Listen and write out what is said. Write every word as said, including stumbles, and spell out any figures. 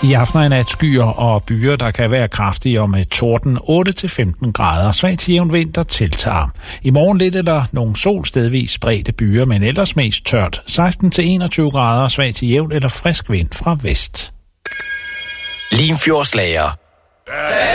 I aften er nat skyer og byer, der kan være kraftige og med torden otte til femten grader. Svag til jævn vind, der tiltager. I morgen lidt er der nogle sol stedvis spredte byer, men ellers mest tørt. seksten til enogtyve grader, svag til jævn eller frisk vind fra vest. Limfjordslager